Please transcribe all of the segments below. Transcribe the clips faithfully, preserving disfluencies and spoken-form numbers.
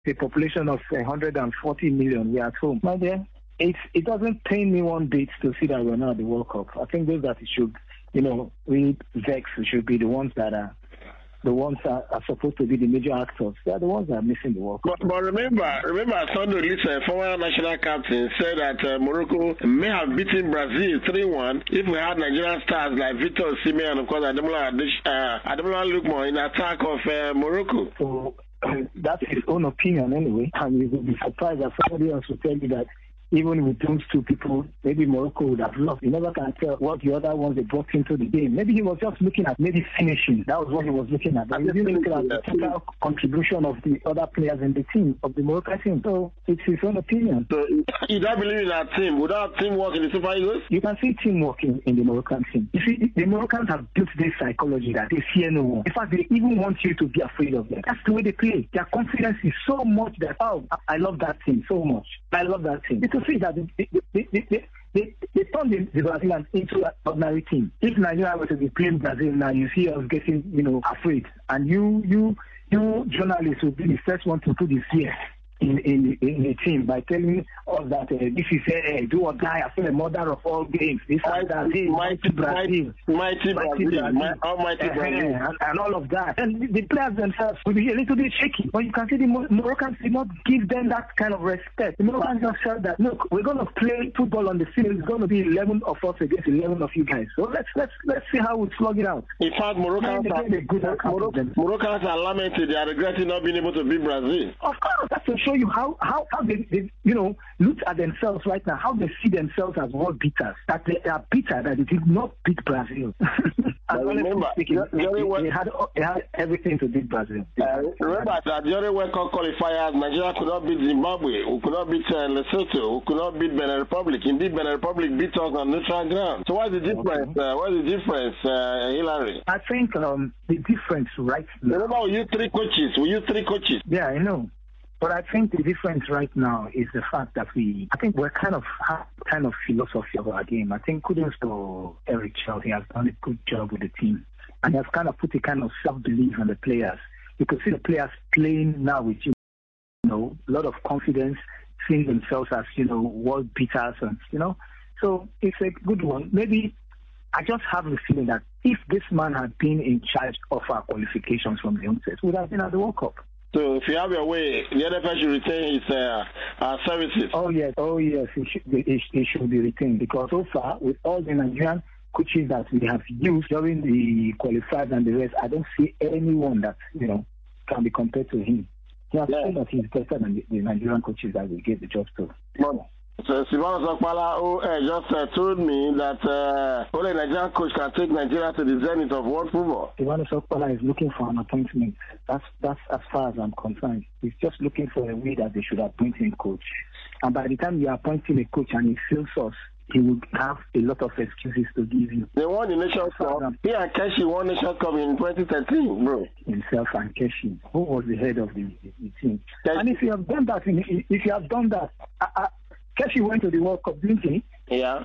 a population of one hundred forty million, we're at home. My dear, it, it doesn't pain me one bit to see that we're not at the World Cup. I think those that should, you know, we vex should be the ones that are the ones that are supposed to be the major actors. They are the ones that are missing the World Cup. But, but remember, remember, Sandro Lisa, former national captain, said that uh, Morocco may have beaten Brazil three one if we had Nigerian stars like Victor Osimhen and, of course, Ademola uh, Ademola Lookman in attack of uh, Morocco. So uh, that's his own opinion anyway. And you will be surprised that somebody else will tell you that even with those two people, maybe Morocco would have lost. You never can tell what the other ones they brought into the game. Maybe he was just looking at maybe finishing. That was what he was looking at. But he didn't look at the total contribution of the other players in the team, of the Moroccan team. So it's his own opinion. So you don't believe in that team? Would that team work in the Super Eagles? You can see teamwork in, in the Moroccan team. You see, the Moroccans have built this psychology that they fear no one. In fact, they even want you to be afraid of them. That's the way they play. Their confidence is so much that, oh, I love that team so much. I love that team. It's to see that they, they, they, they, they, they turned the, the Brazilians into an ordinary team. If Nigeria were to be playing Brazil now, you see us getting, you know, afraid. And you, you, you journalists will be the first one to put the fear in in, in the team by telling us that uh, this is a uh, do or die. I feel the mother of all games. This is Brazil, mighty Brazil, mighty Brazil, my almighty uh, Brazil, and, and all of that. And the players themselves will be a little bit shaky. But you can see the Mor- Moroccans did not give them that kind of respect. The Moroccans just said that, look, we're going to play football on the field. It's going to be eleven of us against eleven of you guys. So let's let's let's see how we slug it out. In fact, Moroccans are, good Moroc- Moroccans are lamented. They are regretting not being able to beat Brazil. Of course, that's to show you how how, how they, they you know look at themselves right now, how they see themselves as world beaters, that they are bitter that they did not beat Brazil. And remember, speaking, the, the they, way, they, had, they had everything to beat Brazil. Uh, remember that the only World Cup qualifiers, Nigeria could not beat Zimbabwe, who could not beat uh, Lesotho, who could not beat Benin Republic. Indeed, Benin Republic beat us on neutral ground. So what's the difference? Okay. Uh, what's the difference, uh, Hillary? I think um, the difference right now... Remember, we use three coaches. We use three coaches. Yeah, I know. But I think the difference right now is the fact that we, I think we're kind of have kind of philosophy of our game. I think kudos to Eric Chell. He has done a good job with the team. And he has kind of put a kind of self-belief on the players. You could see the players playing now with, you know, a lot of confidence, seeing themselves as, you know, world beaters and, you know. So it's a good one. Maybe I just have the feeling that if this man had been in charge of our qualifications from the onset, we would have been at the World Cup. So if you have your way, the N F L should retain his uh, uh, services. Oh yes, oh yes, it should, be, it, it should be retained, because so far with all the Nigerian coaches that we have used during the qualifiers and the rest, I don't see anyone that, you know, can be compared to him. He has yeah. said that he's better than the, the Nigerian coaches that we gave the job to. No. So Silvano Sokpala who, uh, just uh, told me that uh, only a Nigerian coach can take Nigeria to the zenith of world football. Silvano Sokpala is looking for an appointment. That's that's as far as I'm concerned. He's just looking for a way that they should appoint him coach. And by the time you are appointing a coach and he fails us, he would have a lot of excuses to give you. They won the Nations Cup. He and Keshi won the Nations Cup in twenty thirteen, bro. Himself and Keshi, who was the head of the, the, the team. Keshi. And if you have done that, if you have done that, I, I, Keshi went to the World Cup, didn't he? Yeah.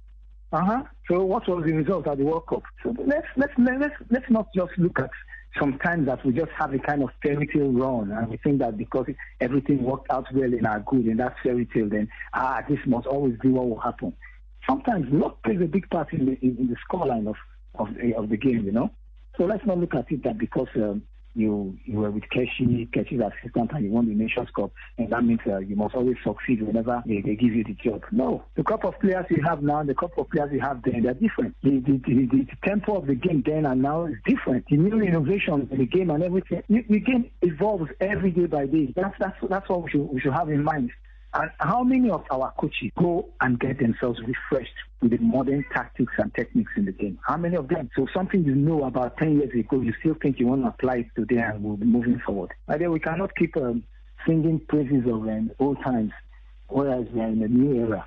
Uh huh. So what was the result of the World Cup? So let's let's let's let's not just look at sometimes that we just have a kind of fairy tale run, and we think that because everything worked out well in our good in that fairy tale, then ah this must always be what will happen. Sometimes luck plays a big part in the in, in the scoreline of of the, of the game, you know. So let's not look at it that because um, you you were with Keshi, Keshi's assistant, and you won the Nations Cup, and that means uh, you must always succeed whenever they, they give you the job. No, the crop of players you have now, the crop of players you have then, they're different. The the, the, the tempo of the game then and now is different. The new innovations in the game and everything, the, the game evolves every day by day. That's that's that's what we should we should have in mind. And how many of our coaches go and get themselves refreshed with the modern tactics and techniques in the game? How many of them? So something you know about ten years ago, you still think you want to apply it today and we'll be moving forward. But then we cannot keep um, singing praises of um, old times, whereas we are in a new era.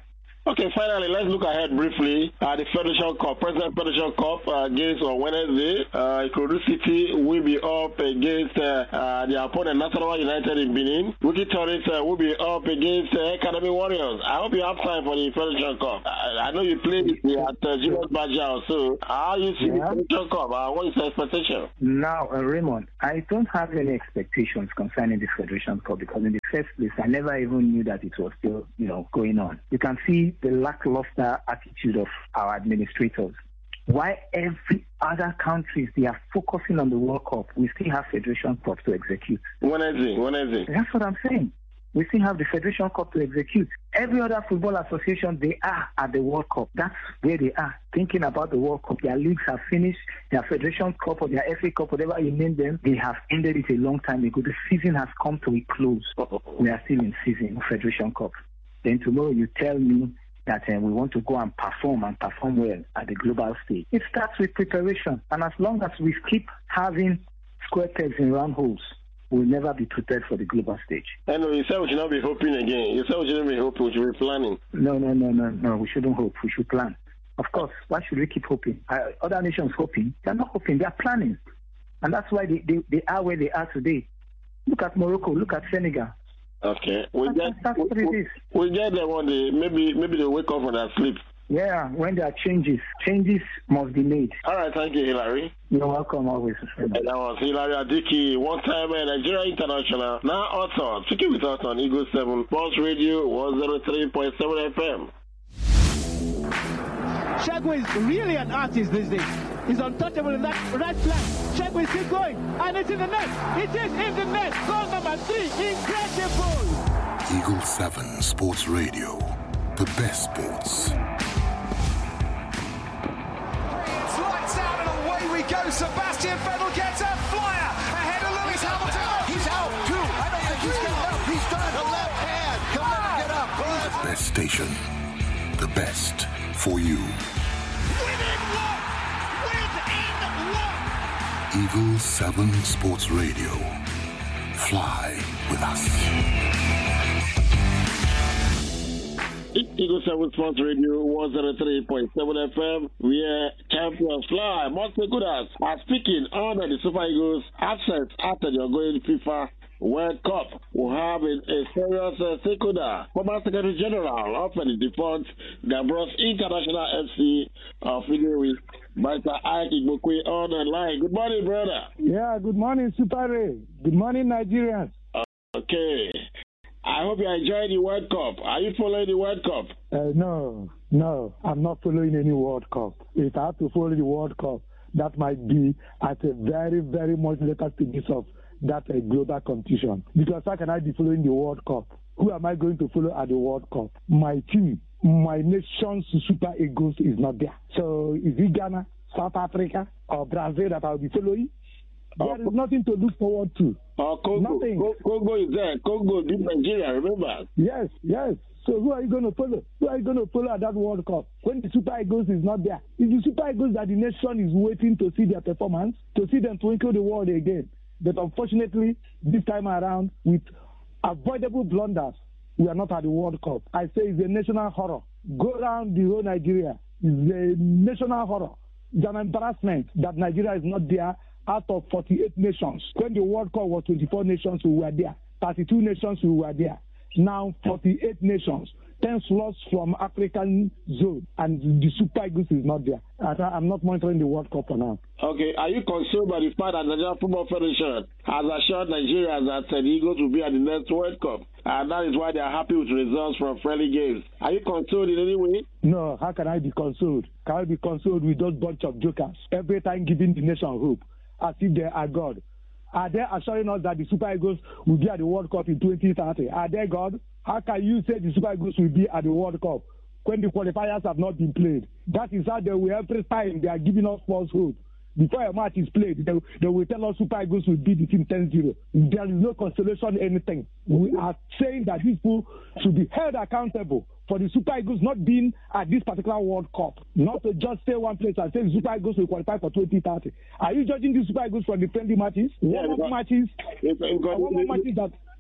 Okay, finally, let's look ahead briefly at the Federation Cup. President Federation Cup uh, against on Wednesday. Uh, Ikorodu City will be up against uh, uh, the opponent National United in Benin. Wiki Torres uh, will be up against uh, Academy Warriors. I hope you have time for the Federation Cup. I, I know you played at uh, Julius Baja, so how you see yeah. the Federation Cup? Uh, what is the expectation? Now, uh, Raymond, I don't have any expectations concerning the Federation Cup because in the first place, I never even knew that it was still, you know, going on. You can see the lackluster attitude of our administrators. Why every other countries, they are focusing on the World Cup, we still have Federation Cup to execute. When is it? When is it? That's what I'm saying. We still have the Federation Cup to execute. Every other football association, they are at the World Cup. That's where they are, thinking about the World Cup. Their leagues have finished, their Federation Cup or their F A Cup, whatever you name them, they have ended it a long time ago. The season has come to a close. We are still in season of Federation Cup. Then tomorrow you tell me that uh, we want to go and perform and perform well at the global stage. It starts with preparation. And as long as we keep having square pegs in round holes, we'll never be prepared for the global stage. I know, you said we should not be hoping again. You said we shouldn't be hoping, we should be planning. No, no, no, no, no. We shouldn't hope. We should plan. Of course, why should we keep hoping? Uh, other nations hoping. They're not hoping. They're planning. And that's why they, they, they are where they are today. Look at Morocco. Look at Senegal. Okay. We get, that's what we, it is. We get them one day. Maybe, maybe they wake up from their sleep. Yeah, when there are changes, changes must be made. All right, thank you, Hilary. You're welcome always. And that was Hilary Adiki, one-time Nigeria International, now author. Speaking with us on Eagle seven Sports Radio one oh three point seven F M. Shagway is really an artist these days. He's untouchable in that right flank. Shagway is still going, and it's in the net. It is in the net. Goal number three, incredible. Eagle seven Sports Radio, the best sports. Go, Sebastian Vettel gets a flyer ahead of Lewis Hamilton. He's out, too. I don't think he's getting up. He's done. The left hand. He'll never get up. The best station. The best for you. Within one. Within one. Eagle seven Sports Radio. Fly with us. Eagle seven Sports Radio one oh three point seven F M, where champions fly. Monte Gudas are speaking under the Super Eagles' absence after the ongoing FIFA World Cup. We'll have a, a serious uh, stakeholder, former Secretary General of the defunct Gabros International F C, affiliated with Mister Ike Igbokwe on the line. Good morning, brother. Yeah, good morning, Super Ray. Good morning, Nigerians. Uh, okay. I hope you enjoy the World Cup. Are you following the World Cup? Uh, no, no, I'm not following any World Cup. If I have to follow the World Cup, that might be at a very, very much later stages of that uh, global competition. Because how can I be following the World Cup? Who am I going to follow at the World Cup? My team, my nation's Super Eagles is not there. So is it Ghana, South Africa, or Brazil that I'll be following? There is nothing to look forward to. Oh, Congo. Nothing. Congo is there. Congo beat Nigeria, remember? Yes, yes. So who are you going to follow? Who are you going to follow at that World Cup when the Super Eagles is not there? It's the Super Eagles that the nation is waiting to see their performance, to see them twinkle the world again. But unfortunately, this time around, with avoidable blunders, we are not at the World Cup. I say it's a national horror. Go around the whole Nigeria. It's a national horror. It's an embarrassment that Nigeria is not there out of forty-eight nations. When the World Cup was twenty-four nations who were there, thirty-two nations who were there. Now forty-eight nations, ten slots from African zone, and the Super Eagles is not there. I'm not monitoring the World Cup for now. Okay, are you concerned by the fact that the Nigeria Football Federation has assured Nigerians that the Eagles will be at the next World Cup, and that is why they are happy with results from friendly games? Are you concerned in any way? No, how can I be concerned? Can I be concerned with those bunch of jokers every time giving the nation hope as if they are God? Are they assuring us that the Super Eagles will be at the World Cup in twenty thirty? Are they God? How can you say the Super Eagles will be at the World Cup when the qualifiers have not been played? That is how they will every time they are giving us false hope. Before a match is played, they, they will tell us Super Eagles will beat the team ten zero. There is no consolation, anything. We are saying that these people should be held accountable for the Super Eagles not being at this particular World Cup. Not to just say one place and say the Super Eagles will qualify for twenty thirty. Are you judging the Super Eagles from the friendly matches? Yeah, one matches? If, if, one matches that...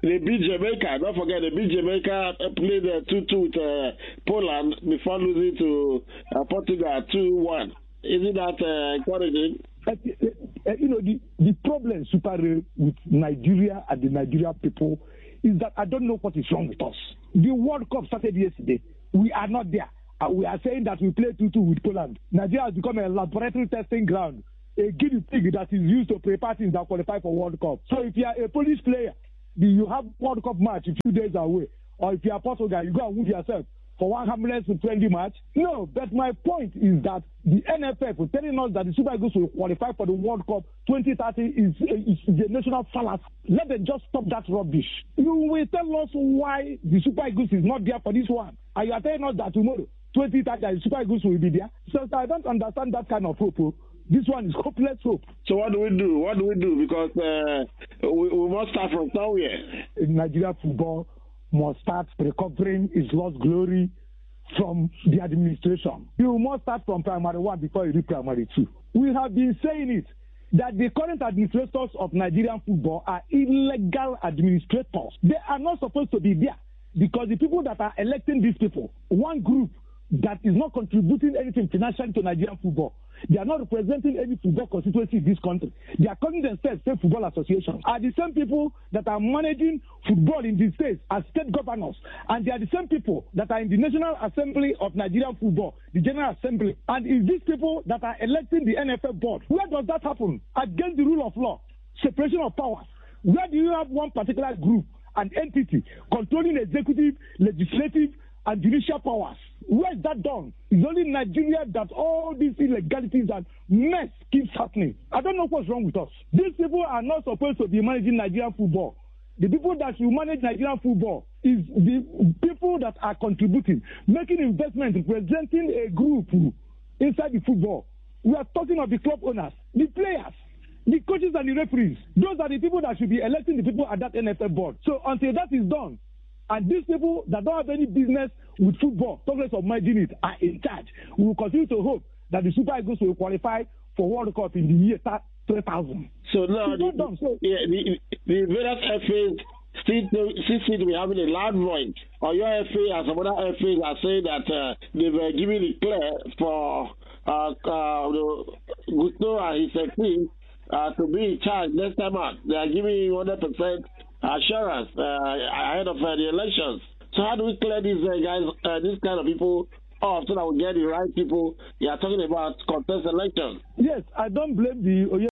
They beat Jamaica. Don't forget, they beat Jamaica, played uh, two two with uh, Poland before losing to uh, Portugal two one. Isn't that uh, encouraging? Uh, uh, you know, the, the problem, Super Ray, with Nigeria and the Nigeria people is that I don't know what is wrong with us. The World Cup started yesterday. We are not there. Uh, we are saying that we play two two with Poland. Nigeria has become a laboratory testing ground, a guinea pig that is used to prepare teams that qualify for World Cup. So if you are a Polish player, you have World Cup match a few days away, or if you are Portugal, you go and move yourself for one hundred twenty match. No, but my point is that the N F F telling us that the Super Eagles will qualify for the World Cup twenty thirty is, is the national fallacy. Let them just stop that rubbish. You will tell us why the Super Eagles is not there for this one, and you are telling us that tomorrow twenty thirty the Super Eagles will be there. So I don't understand that kind of hope. This one is hopeless hope. So what do we do? What do we do? Because uh, we, we must start from somewhere. Nigeria football must start recovering its lost glory from the administration. You must start from primary one before you reach primary two. We have been saying it, that the current administrators of Nigerian football are illegal administrators. They are not supposed to be there because the people that are electing these people, one group that is not contributing anything financially to Nigerian football, they are not representing any football constituency in this country. They are calling themselves state football associations. Are the same people that are managing football in the states as state governors, and they are the same people that are in the National Assembly of Nigerian Football, the General Assembly. And is these people that are electing the N F F board? Where does that happen? Against the rule of law, separation of powers. Where do you have one particular group, an entity, controlling executive, legislative, and judicial powers? Where is that done? It's only in Nigeria that all these illegalities and mess keeps happening. I don't know what's wrong with us. These people are not supposed to be managing Nigerian football. The people that should manage Nigerian football is the people that are contributing, making investment, representing a group inside the football. We are talking of the club owners, the players, the coaches and the referees. Those are the people that should be electing the people at that N F F board. So until that is done, and these people that don't have any business with football, talkless of managing it, are in charge, we will continue to hope that the Super Eagles will qualify for World Cup in the year two thousand. So now, the, done, so. Yeah, the, the various F As still, still seem to be having a loud voice. Or your F A and some other F As are saying that uh, they've uh, given it clear for uh, uh, Gusto and his team uh, to be in charge next time out. They are giving one hundred percent assurance uh, ahead of uh, the elections. So how do we clear these uh, guys, uh, these kind of people off so that we get the right people? You are talking about contest elections. Yes, I don't blame the Oyo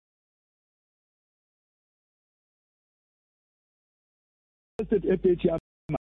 State F A chairman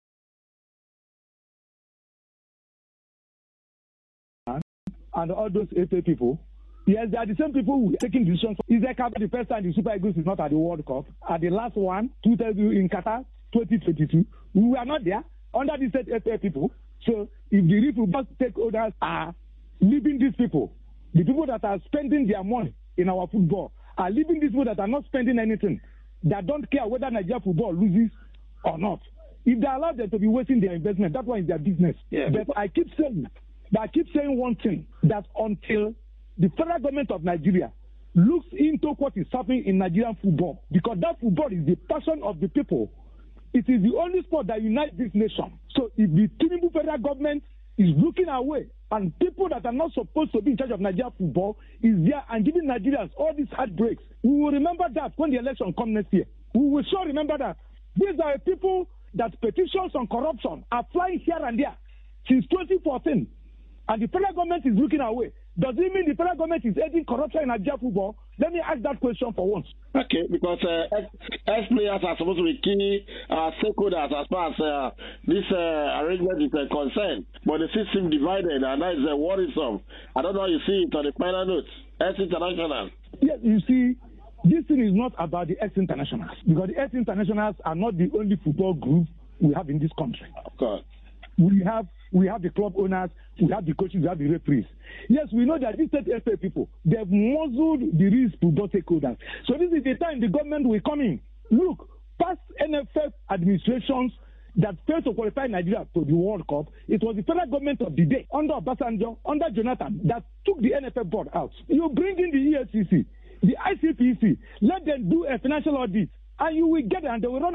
and all those F A people. Yes, they are the same people who are taking decisions. Is there the first time the Super Eagles is not at the World Cup? At the last one, two thousand in Qatar, twenty twenty-two, we were not there under the state F A people. So if the football stakeholders are leaving these people, the people that are spending their money in our football are leaving these people that are not spending anything, that don't care whether Nigeria football loses or not. If they allow them to be wasting their investment, that one is their business. Yeah. But I keep saying, but I keep saying one thing, that until the federal government of Nigeria looks into what is happening in Nigerian football, because that football is the passion of the people. It is the only sport that unites this nation. So if the Tinubu federal government is looking away and people that are not supposed to be in charge of Nigerian football is there and giving Nigerians all these heartbreaks, we will remember that when the election comes next year. We will sure remember that. These are people that petitions on corruption are flying here and there since twenty fourteen. And the federal government is looking away. Does it mean the federal government is aiding corruption in Nigeria football? Let me ask that question for once. Okay, because uh, ex-players are supposed to be key uh, stakeholders as far as uh, this uh, arrangement is uh, concerned. But the system divided, and that is uh, worrisome. I don't know how you see it on the final notes. Ex-internationals. Yes, you see, this thing is not about the ex-internationals. Because the ex-internationals are not the only football group we have in this country. Of course. We have we have the club owners, we have the coaches, we have the referees. Yes, we know that these state F A people, they've muzzled the real football stakeholders. So this is the time the government will come in. Look, past N F F administrations that failed to qualify Nigeria to the World Cup, it was the federal government of the day, under Obasanjo, under Jonathan, that took the N F F board out. You bring in the E F C C, the I C P C, let them do a financial audit, and you will get it and they will run away.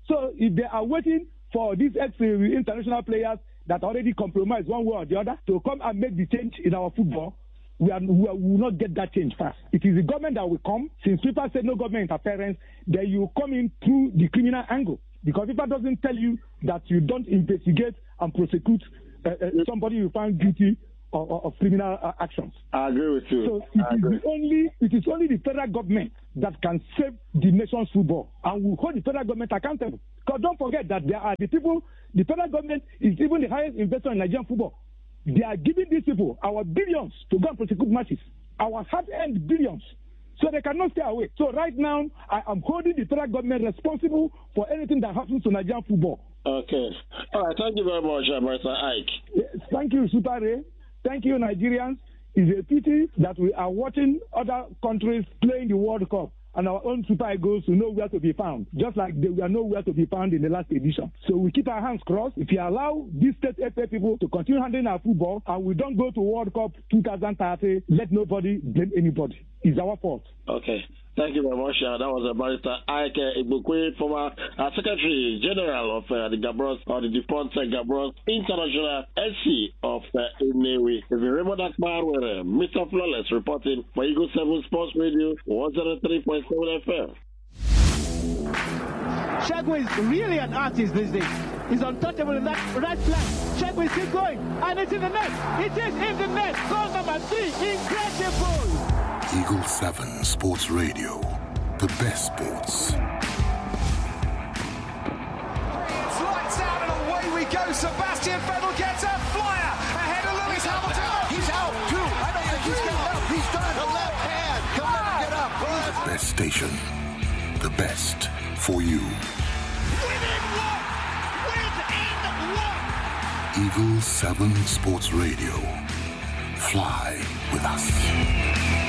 So if they are waiting for these ex-international players that already compromised one way or the other to come and make the change in our football, we, are, we, are, we will not get that change fast. It is the government that will come. Since FIFA said no government interference, then you come in through the criminal angle. Because FIFA doesn't tell you that you don't investigate and prosecute uh, uh, somebody you find guilty of, of criminal uh, actions. I agree with you. So it is, the only, it is only the federal government that can save the nation's football and will hold the federal government accountable. Because don't forget that there are the people, the federal government is even the highest investor in Nigerian football. They are giving these people our billions to go and prosecute matches, our hard-earned billions. So they cannot stay away. So right now, I am holding the federal government responsible for anything that happens to Nigerian football. Okay. All right. Thank you very much, Mister Ike. Yes, thank you, Super Ray. Thank you, Nigerians. It's a pity that we are watching other countries playing the World Cup and our own Super Eagles to know where to be found, just like they were nowhere to be found in the last edition. So we keep our hands crossed. If you allow these state F A people to continue handling our football and we don't go to World Cup twenty thirty, let nobody blame anybody. It's our fault. Okay. Thank you very much. Uh, that was a Barrister Ike Igbokwe, former uh, Secretary General of uh, the Gabros, or the defunct uh, Gabros International S C of uh, Inewi. If you remember that man with uh, Mister Flawless reporting for Eagle seven Sports Radio, one oh three point seven F M. Shagway is really an artist these days. He's untouchable in that right flank. Shagway is still going, and it's in the net. It is in the net. Goal number three. Incredible. Eagle seven Sports Radio, the best sports. It's lights out and away we go. Sebastian Vettel gets a flyer ahead of Lewis Hamilton. He's out too. I don't think he's getting up. He's done. The left hand. Come on, get up. The best station, the best for you. Within one. Within one. Eagle seven Sports Radio. Fly with us.